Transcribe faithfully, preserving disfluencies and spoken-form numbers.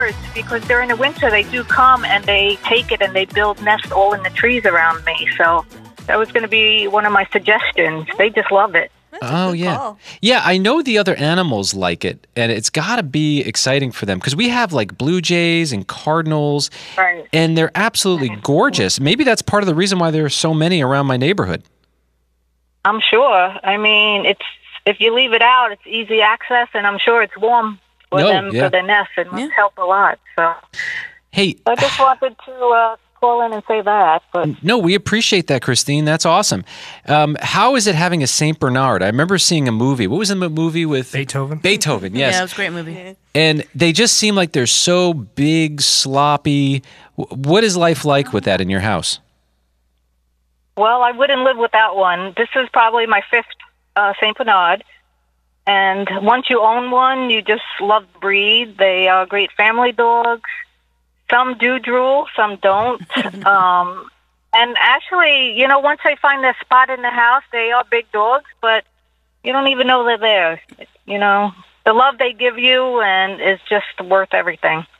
birds because during the winter they do come and they take it and they build nests all in the trees around me. So that was going to be one of my suggestions. They just love it. That's a Oh, good yeah. call. Yeah, I know the other animals like it, and it's got to be exciting for them because we have like blue jays and cardinals, Right. and they're absolutely gorgeous. Maybe that's part of the reason why there are so many around my neighborhood. I'm sure. I mean, it's if you leave it out, it's easy access, and I'm sure it's warm for No, them yeah. for their nest. It must Yeah. help a lot. So Hey, I just wanted to uh, call in and say that. But no, we appreciate that, Christine. That's awesome. Um, how is it having a Saint Bernard? I remember seeing a movie. What was the movie with Beethoven? Beethoven, yes. Yeah, it was a great movie. And they just seem like they're so big, sloppy. W- What is life like with that in your house? well, I wouldn't live without one. This is probably my fifth uh, Saint Bernard. And once you own one, you just love the breed. They are great family dogs. Some do drool, some don't. um, and actually, you know, once they find their spot in the house, they are big dogs, but you don't even know they're there. You know, the love they give you and is just worth everything.